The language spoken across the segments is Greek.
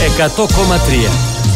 100,3.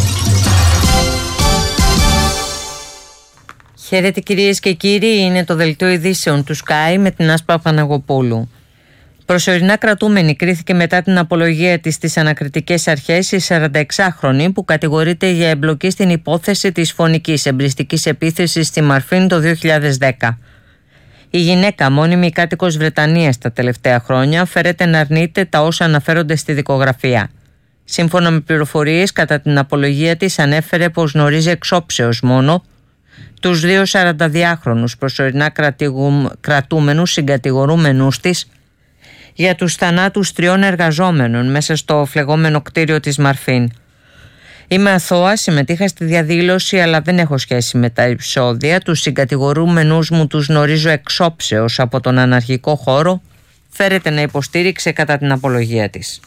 Χαίρετε κυρίες και κύριοι, είναι το δελτίο ειδήσεων του Sky με την Άσπα Παναγοπούλου. Προσωρινά κρατούμενη κρίθηκε μετά την απολογία της στις ανακριτικές αρχές η 46χρονη που κατηγορείται για εμπλοκή στην υπόθεση της φωνικής εμπριστικής επίθεσης στη Μαρφίν το 2010. Η γυναίκα, μόνιμη κάτοικος Βρετανίας τα τελευταία χρόνια, φέρεται να αρνείται τα όσα αναφέρονται στη δικογραφία. Σύμφωνα με πληροφορίες, κατά την απολογία της ανέφερε πως γνωρίζει εξόψεως μόνο τους δύο 42χρονους προσωρινά κρατούμενους συγκατηγορούμενους της για τους θανάτους 3 εργαζόμενων μέσα στο φλεγόμενο κτίριο της Μαρφίν. Είμαι αθώα, συμμετείχα στη διαδήλωση, αλλά δεν έχω σχέση με τα επεισόδια. Τους συγκατηγορούμενους μου τους γνωρίζω εξόψεως από τον αναρχικό χώρο, φέρεται να υποστήριξε κατά την απολογία της.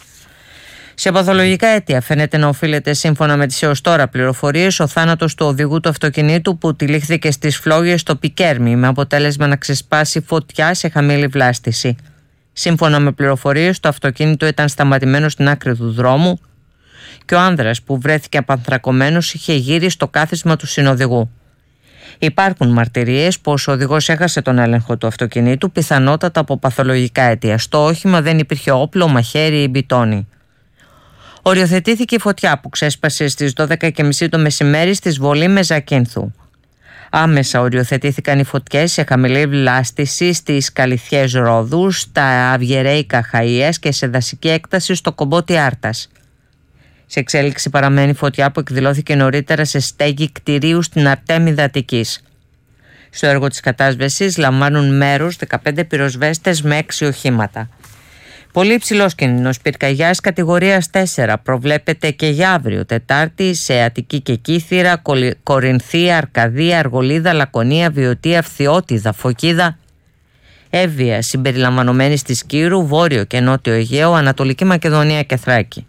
Σε παθολογικά αίτια φαίνεται να οφείλεται, σύμφωνα με τις έως τώρα πληροφορίες, ο θάνατος του οδηγού του αυτοκινήτου που τυλίχθηκε στις φλόγες στο Πικέρμι με αποτέλεσμα να ξεσπάσει φωτιά σε χαμηλή βλάστηση. Σύμφωνα με πληροφορίες, το αυτοκίνητο ήταν σταματημένο στην άκρη του δρόμου και ο άνδρας που βρέθηκε απανθρακωμένος είχε γύρει στο κάθισμα του συνοδηγού. Υπάρχουν μαρτυρίες πως ο οδηγός έχασε τον έλεγχο του αυτοκινήτου, πιθανότατα από παθολογικά αίτια. Στο όχημα δεν υπήρχε όπλο, μαχαίρι ή μπιτόνι. Οριοθετήθηκε η φωτιά που ξέσπασε στις 12:30 το μεσημέρι στη Βολή Μεζακίνθου. Άμεσα οριοθετήθηκαν οι φωτιές σε χαμηλή βλάστηση στις Καλυθιές Ρόδους, στα Αυγερέικα Χαΐας και σε δασική έκταση στο Κομπότι Άρτας. Σε εξέλιξη παραμένει φωτιά που εκδηλώθηκε νωρίτερα σε στέγη κτηρίου στην Αρτέμιδα Αττικής. Στο έργο της κατάσβεσης λαμβάνουν μέρος 15 πυροσβέστες με 6 οχήματα. Πολύ υψηλός κίνδυνος πυρκαγιάς κατηγορίας 4 προβλέπεται και για αύριο Τετάρτη σε Αττική και Κύθυρα, Κορινθία, Αρκαδία, Αργολίδα, Λακωνία, Βιωτία, Φθιώτιδα, Φωκίδα, Εύβοια συμπεριλαμβανομένης της Κύρου, Βόρειο και Νότιο Αιγαίο, Ανατολική Μακεδονία και Θράκη.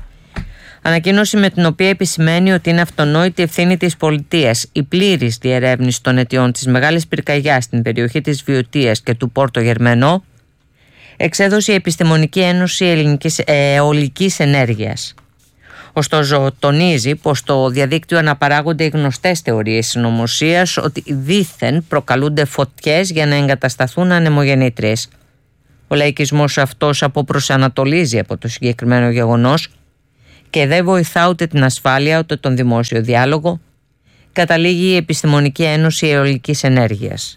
Ανακοίνωση με την οποία επισημαίνει ότι είναι αυτονόητη ευθύνη της πολιτείας η πλήρης διερεύνηση των αιτιών της μεγάλης πυρκαγιάς στην περιοχή της Βιωτίας και του Πόρτο Γερμενό, εξέδωσε η Επιστημονική Ένωση Ελληνικής Αιωλικής Ενέργειας. Ωστόσο, τονίζει πως στο διαδίκτυο αναπαράγονται οι γνωστές θεωρίες συνωμοσίας ότι δήθεν προκαλούνται φωτιές για να εγκατασταθούν ανεμογεννήτριες. Ο λαϊκισμός αυτός αποπροσανατολίζει από το συγκεκριμένο γεγονός και δεν βοηθά ούτε την ασφάλεια ούτε τον δημόσιο διάλογο, καταλήγει η Επιστημονική Ένωση Αιωλικής Ενέργειας.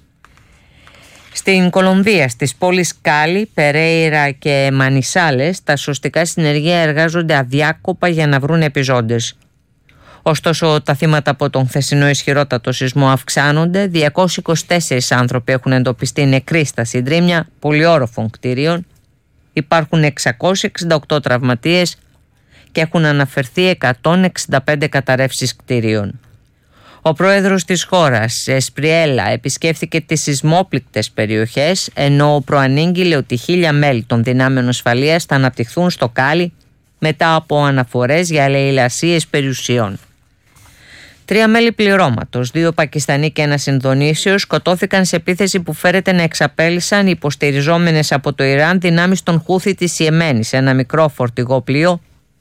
Στην Κολομβία, στις πόλεις Κάλι, Περέιρα και Μανισάλες, τα σωστικά συνεργεία εργάζονται αδιάκοπα για να βρουν επιζώντες. Ωστόσο, τα θύματα από τον χθεσινό ισχυρότατο σεισμό αυξάνονται. 224 άνθρωποι έχουν εντοπιστεί νεκροί στα συντρίμμια πολυόροφων κτίριων. Υπάρχουν 668 τραυματίες και έχουν αναφερθεί 165 καταρρεύσεις κτίριων. Ο πρόεδρος της χώρας, Εσπριέλα, επισκέφθηκε τις σεισμόπληκτες περιοχές, ενώ προανήγγειλε ότι 1000 μέλη των δυνάμεων ασφαλείας θα αναπτυχθούν στο Κάλι μετά από αναφορές για λαιλασίες περιουσιών. 3 μέλη πληρώματος, 2 Πακιστανοί και 1 Ινδονήσιος, σκοτώθηκαν σε επίθεση που φέρεται να εξαπέλυσαν υποστηριζόμενες από το Ιράν δυνάμεις των Χούθη της Ιεμένης, ένα μικρό φορτηγό πλοίο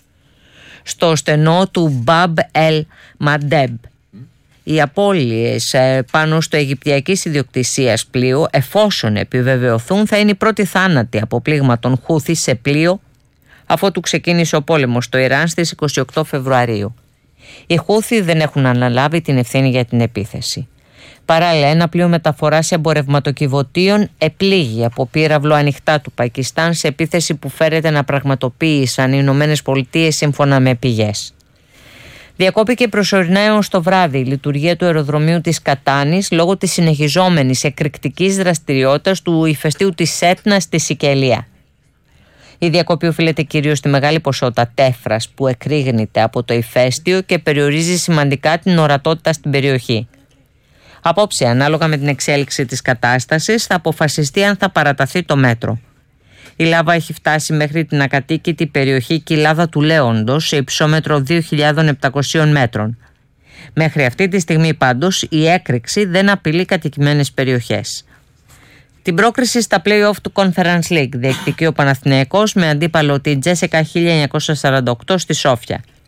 στο στενό του Μπαμπ Ελ Μαντέμπ. Οι απώλειες πάνω στο αιγυπτιακής ιδιοκτησίας πλοίου, εφόσον επιβεβαιωθούν, θα είναι η πρώτη θάνατη από πλήγμα των Χούθη σε πλοίο αφότου ξεκίνησε ο πόλεμος στο Ιράν στις 28 Φεβρουαρίου. Οι Χούθη δεν έχουν αναλάβει την ευθύνη για την επίθεση. Παράλληλα, ένα πλοίο μεταφοράς εμπορευματοκιβωτίων επλήγει από πύραυλο ανοιχτά του Πακιστάν σε επίθεση που φέρεται να πραγματοποίησαν οι Ηνωμένες Πολιτείες σύμφωνα με πηγές. Διακόπηκε προσωρινά έως το βράδυ η λειτουργία του αεροδρομίου της Κατάνης λόγω της συνεχιζόμενης εκρηκτικής δραστηριότητας του ηφαιστείου της Έτνα στη Σικελία. Η διακοπή οφείλεται κυρίως στη μεγάλη ποσότητα τέφρας που εκρήγνεται από το ηφαίστειο και περιορίζει σημαντικά την ορατότητα στην περιοχή. Απόψε, ανάλογα με την εξέλιξη της κατάστασης, θα αποφασιστεί αν θα παραταθεί το μέτρο. Η λάβα έχει φτάσει μέχρι την ακατοίκητη περιοχή Κοιλάδα του Λέοντος σε υψόμετρο 2.700 μέτρων. Μέχρι αυτή τη στιγμή πάντως η έκρηξη δεν απειλεί κατοικημένες περιοχές. Την πρόκριση στα play-off του Conference League διεκδικεί ο Παναθηναϊκός με αντίπαλο την Τζέσικα 1948 στη Σόφια.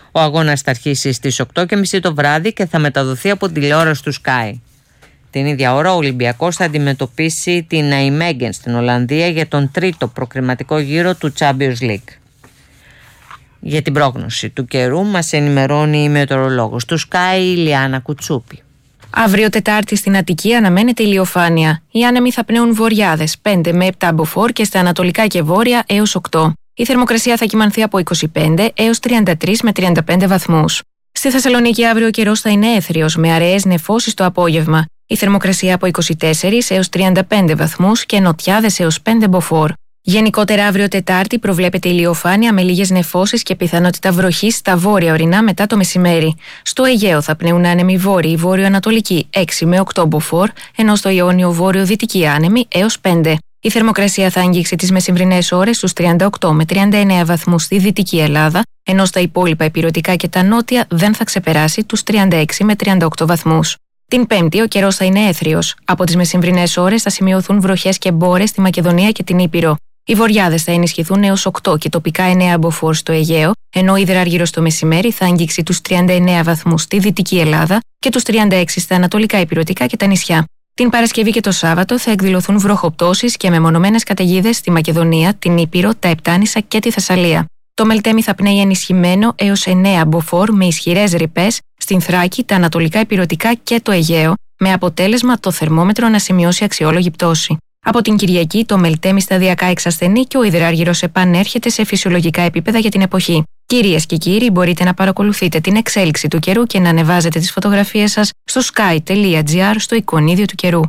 Ο αγώνας θα αρχίσει στις 8.30 το βράδυ και θα μεταδοθεί από την τηλεόραση του Sky. Την ίδια ώρα ο Ολυμπιακός θα αντιμετωπίσει την Nijmegen στην Ολλανδία για τον τρίτο προκριματικό γύρο του Champions League. Για την πρόγνωση του καιρού μας ενημερώνει η μετεωρολόγος του Sky, η Λιάννα Κουτσούπη. Αύριο Τετάρτη στην Αττική αναμένεται ηλιοφάνεια. Οι άνεμοι θα πνέουν βορειάδες 5 με 7 μποφόρ και στα ανατολικά και βόρεια έως 8. Η θερμοκρασία θα κυμανθεί από 25 έως 33 με 35 βαθμούς. Στη Θεσσαλονίκη αύριο ο καιρός θα είναι έθριος με αραιές νεφώσεις το απόγευμα. Η θερμοκρασία από 24 έως 35 βαθμούς και νοτιάδες έως 5 μποφόρ. Γενικότερα αύριο Τετάρτη προβλέπεται ηλιοφάνεια με λίγες νεφώσεις και πιθανότητα βροχής στα βόρεια ορεινά μετά το μεσημέρι. Στο Αιγαίο θα πνέουν άνεμοι βόρειοι βόρειο-ανατολικοί 6 με 8 μποφόρ, ενώ στο Ιόνιο βόρειο-δυτικοί άνεμοι έως 5. Η θερμοκρασία θα αγγίξει τις μεσημβρινές ώρες στους 38 με 39 βαθμούς στη Δυτική Ελλάδα, ενώ στα υπόλοιπα ηπειρωτικά και τα νότια δεν θα ξεπεράσει τους 36 με 38 βαθμούς. Την Πέμπτη ο καιρός θα είναι έθριος. Από τις μεσημβρινές ώρες θα σημειωθούν βροχές και μπόρες στη Μακεδονία και την Ήπειρο. Οι βορειάδες θα ενισχυθούν έως 8 και τοπικά 9 μποφόρ στο Αιγαίο, ενώ ο υδράργυρος το μεσημέρι θα αγγίξει τους 39 βαθμούς στη Δυτική Ελλάδα και τους 36 στα ανατολικά ηπειρωτικά και τα νησιά. Την Παρασκευή και το Σάββατο θα εκδηλωθούν βροχοπτώσεις και μεμονωμένες καταιγίδες στη Μακεδονία, την Ήπειρο, τα Επτάνησα και τη Θεσσαλία. Το Μελτέμι θα πνέει ενισχυμένο έως 9 μποφόρ με ισχυρές ρηπές στην Θράκη, τα ανατολικά ηπειρωτικά και το Αιγαίο, με αποτέλεσμα το θερμόμετρο να σημειώσει αξιόλογη πτώση. Από την Κυριακή το Μελτέμι σταδιακά εξασθενεί και ο υδράργυρος επανέρχεται σε φυσιολογικά επίπεδα για την εποχή. Κυρίες και κύριοι, μπορείτε να παρακολουθείτε την εξέλιξη του καιρού και να ανεβάζετε τις φωτογραφίες σας στο sky.gr στο εικονίδιο του καιρού.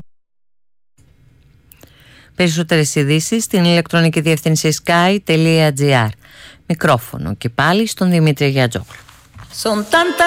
Περισσότερες ειδήσεις στην ηλεκτρονική διεύθυνση sky.gr. Μικρόφωνο και πάλι στον Δημήτρη Γιατζόγλου.